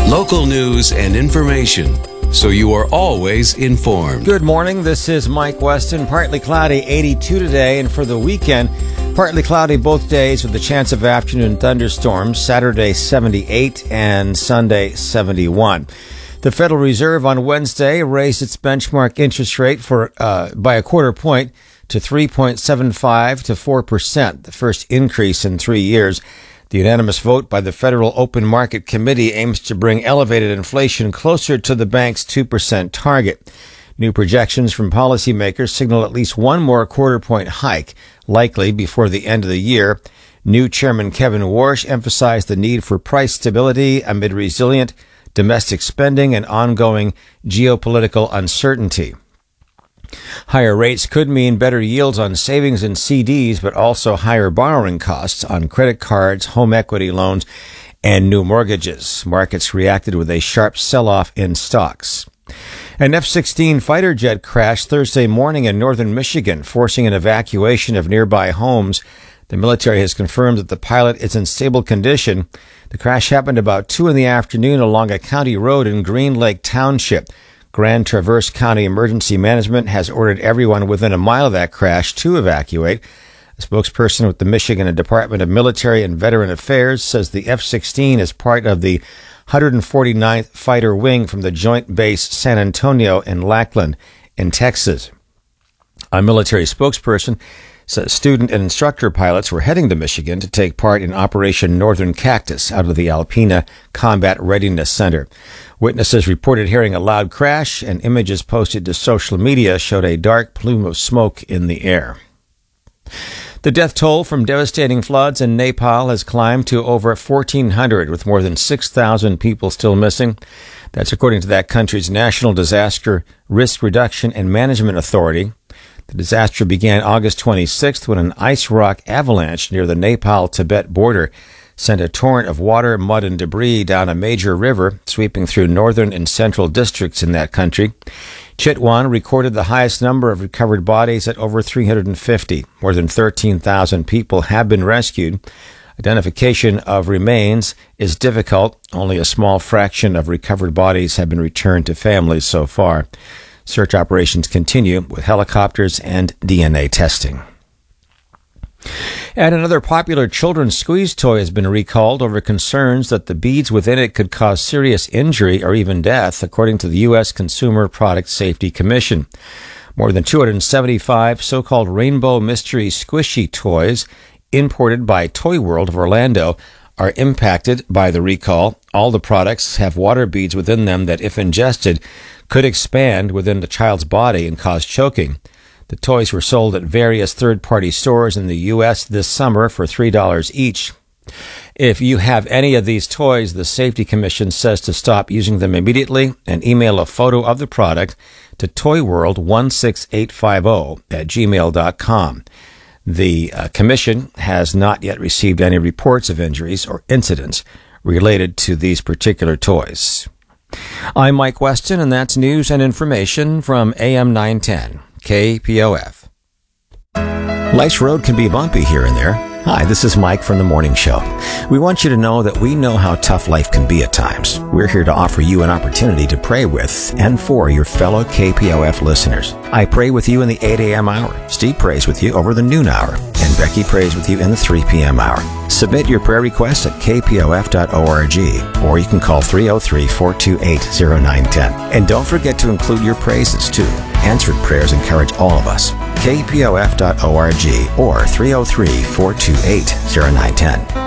Local news and information, so you are always informed. Good morning. This is Mike Weston. Partly cloudy, 82 today, and for the weekend, partly cloudy both days with the chance of afternoon thunderstorms. Saturday, 78, and Sunday, 71. The Federal Reserve on Wednesday raised its benchmark interest rate by a quarter point to 3.75 to 4%, the first increase in 3 years. The unanimous vote by the Federal Open Market Committee aims to bring elevated inflation closer to the bank's 2% target. New projections from policymakers signal at least one more quarter-point hike, likely before the end of the year. New Chairman Kevin Warsh emphasized the need for price stability amid resilient domestic spending and ongoing geopolitical uncertainty. Higher rates could mean better yields on savings and CDs, but also higher borrowing costs on credit cards, home equity loans, and new mortgages. Markets reacted with a sharp sell-off in stocks. An F-16 fighter jet crashed Thursday morning in northern Michigan, forcing an evacuation of nearby homes. The military has confirmed that the pilot is in stable condition. The crash happened about 2 p.m. along a county road in Green Lake Township. Grand Traverse County Emergency Management has ordered everyone within a mile of that crash to evacuate. A spokesperson with the Michigan Department of Military and Veteran Affairs says the F-16 is part of the 149th Fighter Wing from the Joint Base San Antonio in Lackland in Texas. A military spokesperson says student and instructor pilots were heading to Michigan to take part in Operation Northern Cactus out of the Alpena Combat Readiness Center. Witnesses reported hearing a loud crash, and images posted to social media showed a dark plume of smoke in the air. The death toll from devastating floods in Nepal has climbed to over 1,400, with more than 6,000 people still missing. That's according to that country's National Disaster Risk Reduction and Management Authority. The disaster began August 26th when an ice rock avalanche near the Nepal-Tibet border sent a torrent of water, mud, and debris down a major river, sweeping through northern and central districts in that country. Chitwan recorded the highest number of recovered bodies at over 350. More than 13,000 people have been rescued. Identification of remains is difficult. Only a small fraction of recovered bodies have been returned to families so far. Search operations continue with helicopters and DNA testing. And another popular children's squeeze toy has been recalled over concerns that the beads within it could cause serious injury or even death, according to the U.S. Consumer Product Safety Commission. More than 275 so-called Rainbow Mystery Squishy toys imported by Toy World of Orlando are impacted by the recall. All the products have water beads within them that, if ingested, could expand within the child's body and cause choking. The toys were sold at various third-party stores in the U.S. this summer for $3 each. If you have any of these toys, the Safety Commission says to stop using them immediately and email a photo of the product to toyworld16850@gmail.com. The Commission has not yet received any reports of injuries or incidents related to these particular toys. I'm Mike Weston, and that's news and information from AM 910, KPOF. Life's road can be bumpy here and there. Hi, this is Mike from The Morning Show. We want you to know that we know how tough life can be at times. We're here to offer you an opportunity to pray with and for your fellow KPOF listeners. I pray with you in the 8 a.m. hour. Steve prays with you over the noon hour. And Becky prays with you in the 3 p.m. hour. Submit your prayer requests at kpof.org, or you can call 303-428-0910. And don't forget to include your praises, too. Answered prayers encourage all of us. kpof.org or 303-428-0910.